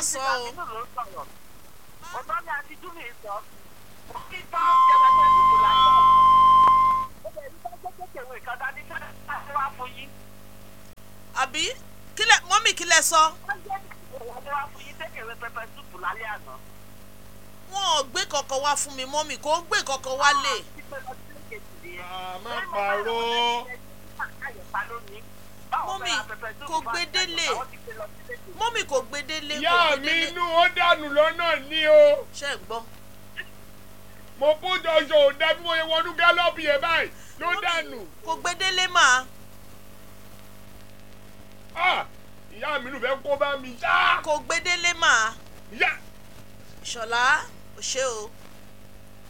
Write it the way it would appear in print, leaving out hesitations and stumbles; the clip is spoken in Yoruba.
sọ o. ọ̀tọ̀ ni àti júmi sọ kí tọ́ jẹ́wẹ́ tó dùbò láyé ó bẹ̀rẹ̀ nípa jẹ́ kékeré kan dání fẹ́ẹ́ wá fún yín. àbí kílẹ̀ mọ́mì kílẹ̀ sọ. wọ́n jẹ́ kékeré wá fún yín kékeré pẹpẹ súpù lálẹ́ àná. wọn ò gbé kankan wá fún mi mọ́mì kò gbé kankan wá lè. má parọ́. mọ́mì kò gbé délé mọ́mì kò gbé délé. ìyá mi inú ó dànù lọ́nà ní o. ṣé ń gbọ́. mo kó jọjọ ò dá bí mo yẹ wọnú gálọ́ọ̀bù yẹn báyìí ló dànù. kò gbé délé mà. ìyá mi inú fẹ́ kó bá mi. kò gbé délé mà. ìyá. Ṣọlá ò ṣe o.